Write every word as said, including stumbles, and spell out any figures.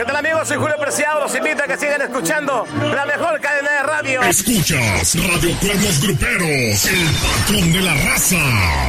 tal, amigos? Soy Julio Preciado. Los invito a que sigan escuchando la mejor cadena de radio. Escuchas Radio Cuernos Gruperos, el patrón de la raza.